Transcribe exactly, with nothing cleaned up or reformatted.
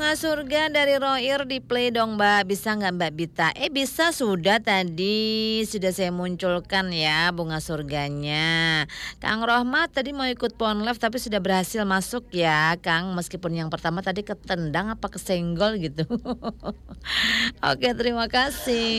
bunga surga dari Roir di play dong Mbak. Bisa nggak Mbak Bita? Eh bisa, sudah tadi sudah saya munculkan ya bunga surganya. Kang Rohmat tadi mau ikut Pon Live tapi sudah berhasil masuk ya Kang. Meskipun yang pertama tadi ketendang apa kesenggol gitu. Oke, terima kasih.